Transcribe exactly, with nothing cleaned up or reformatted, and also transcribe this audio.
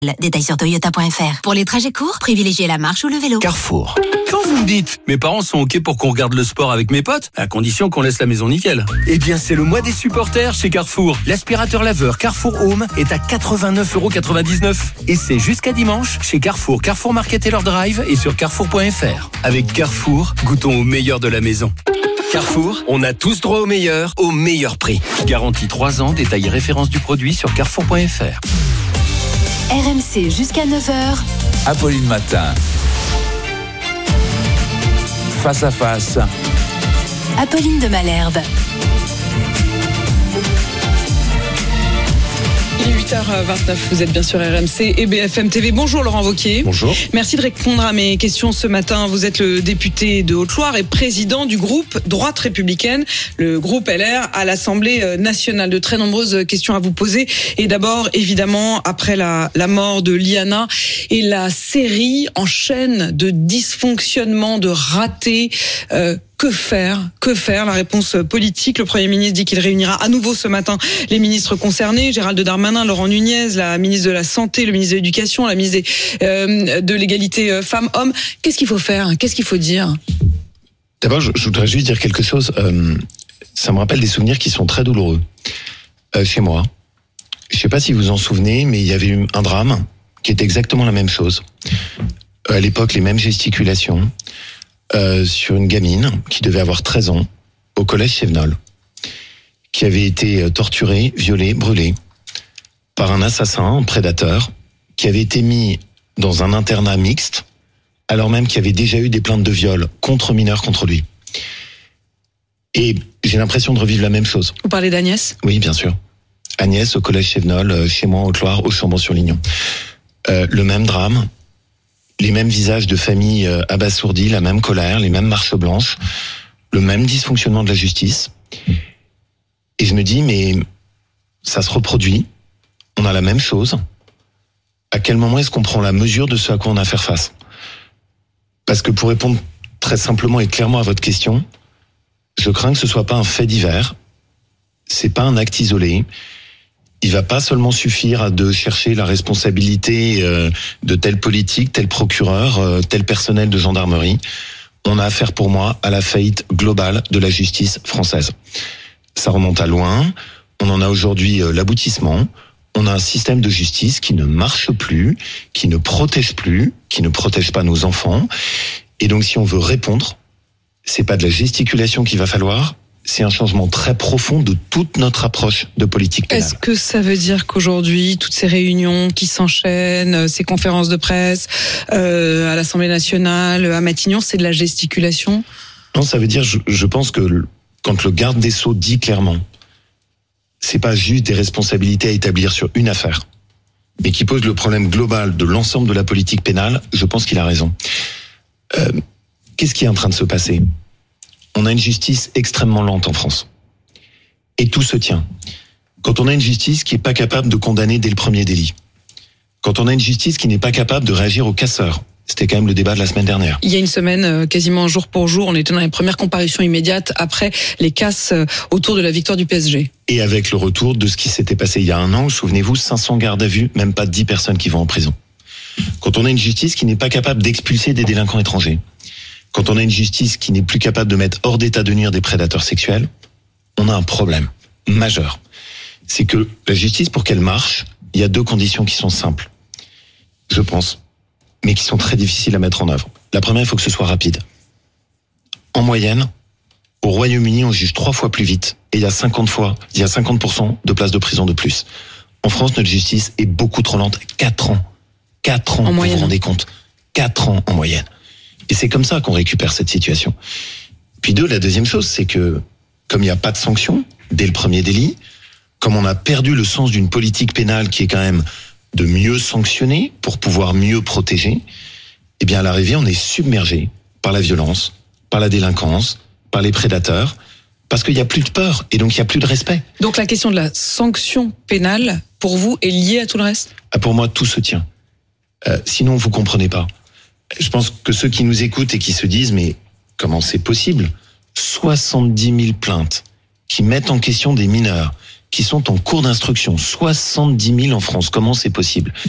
Détails sur toyota point f r. Pour les trajets courts, privilégiez la marche ou le vélo. Carrefour. Quand vous me dites, mes parents sont OK pour qu'on regarde le sport avec mes potes, à condition qu'on laisse la maison nickel. Eh bien, c'est le mois des supporters chez Carrefour. L'aspirateur laveur Carrefour Home est à quatre-vingt-neuf euros quatre-vingt-dix-neuf. Et c'est jusqu'à dimanche chez Carrefour, Carrefour Market et leur drive et sur carrefour point f r. Avec Carrefour, goûtons au meilleur de la maison. Carrefour, on a tous droit au meilleur, au meilleur prix. Garantie trois ans, détail et référence du produit sur carrefour point f r. R M C jusqu'à neuf heures. Apolline Matin. Face à face. Apolline de Malherbe. Il est huit heures vingt-neuf, vous êtes bien sur R M C et B F M T V. Bonjour Laurent Wauquiez. Bonjour. Merci de répondre à mes questions ce matin. Vous êtes le député de Haute-Loire et président du groupe Droite Républicaine, le groupe L R à l'Assemblée nationale. De très nombreuses questions à vous poser. Et d'abord, évidemment, après la, la mort de Liana et la série en chaîne de dysfonctionnements, de ratés, euh, Que faire ? Que faire ? La réponse politique. Le Premier ministre dit qu'il réunira à nouveau ce matin les ministres concernés. Gérald Darmanin, Laurent Nunez, la ministre de la Santé, le ministre de l'Éducation, la ministre des, euh, de l'égalité femmes-hommes. Qu'est-ce qu'il faut faire ? Qu'est-ce qu'il faut dire ? D'abord, je, je voudrais juste dire quelque chose. Euh, ça me rappelle des souvenirs qui sont très douloureux. Euh, chez moi, je ne sais pas si vous vous en souvenez, mais il y avait eu un drame qui était exactement la même chose. Euh, à l'époque, les mêmes gesticulations. Euh, sur une gamine qui devait avoir treize ans au collège Chevenol, qui avait été torturée, violée, brûlée par un assassin, un prédateur, qui avait été mis dans un internat mixte, alors même qu'il y avait déjà eu des plaintes de viol contre mineurs contre lui. Et j'ai l'impression de revivre la même chose. Vous parlez d'Agnès ? Oui, bien sûr. Agnès au collège Chevenol, chez moi en Haute-Loire, au Chambon-sur-Lignon. Euh, le même drame. Les mêmes visages de famille abasourdis, la même colère, les mêmes marches blanches, le même dysfonctionnement de la justice. Et je me dis, mais ça se reproduit, on a la même chose. À quel moment est-ce qu'on prend la mesure de ce à quoi on a à faire face ? Parce que pour répondre très simplement et clairement à votre question, je crains que ce soit pas un fait divers, c'est pas un acte isolé. Il va pas seulement suffire de chercher la responsabilité de tel politique, tel procureur, tel personnel de gendarmerie. On a affaire pour moi à la faillite globale de la justice française. Ça remonte à loin. On en a aujourd'hui l'aboutissement. On a un système de justice qui ne marche plus, qui ne protège plus, qui ne protège pas nos enfants. Et donc si on veut répondre, c'est pas de la gesticulation qu'il va falloir, c'est un changement très profond de toute notre approche de politique pénale. Est-ce que ça veut dire qu'aujourd'hui, toutes ces réunions qui s'enchaînent, ces conférences de presse euh, à l'Assemblée nationale, à Matignon, c'est de la gesticulation ? Non, ça veut dire, je, je pense que quand le garde des Sceaux dit clairement, c'est pas juste des responsabilités à établir sur une affaire, mais qui pose le problème global de l'ensemble de la politique pénale, je pense qu'il a raison. Euh, qu'est-ce qui est en train de se passer ? On a une justice extrêmement lente en France. Et tout se tient. Quand on a une justice qui n'est pas capable de condamner dès le premier délit. Quand on a une justice qui n'est pas capable de réagir aux casseurs. C'était quand même le débat de la semaine dernière. Il y a une semaine, quasiment jour pour jour, on était dans les premières comparutions immédiates après les casses autour de la victoire du P S G. Et avec le retour de ce qui s'était passé il y a un an, souvenez-vous, cinq cents gardes à vue, même pas dix personnes qui vont en prison. Quand on a une justice qui n'est pas capable d'expulser des délinquants étrangers. Quand on a une justice qui n'est plus capable de mettre hors d'état de nuire des prédateurs sexuels, on a un problème majeur. C'est que la justice, pour qu'elle marche, il y a deux conditions qui sont simples, je pense, mais qui sont très difficiles à mettre en œuvre. La première, il faut que ce soit rapide. En moyenne, au Royaume-Uni, on juge trois fois plus vite et il y a cinquante fois, il y a cinquante pour cent de places de prison de plus. En France, notre justice est beaucoup trop lente. Quatre ans. Quatre ans, vous vous rendez compte ? Quatre ans en moyenne. Et c'est comme ça qu'on récupère cette situation. Puis deux, la deuxième chose, c'est que comme il n'y a pas de sanction dès le premier délit, comme on a perdu le sens d'une politique pénale qui est quand même de mieux sanctionner pour pouvoir mieux protéger, eh bien à l'arrivée, on est submergé par la violence, par la délinquance, par les prédateurs, parce qu'il n'y a plus de peur et donc il n'y a plus de respect. Donc la question de la sanction pénale, pour vous, est liée à tout le reste ? Ah, pour moi, tout se tient. Euh, sinon, vous comprenez pas. Je pense que ceux qui nous écoutent et qui se disent, mais comment c'est possible ? soixante-dix mille plaintes qui mettent en question des mineurs, qui sont en cours d'instruction. soixante-dix mille en France, comment c'est possible ?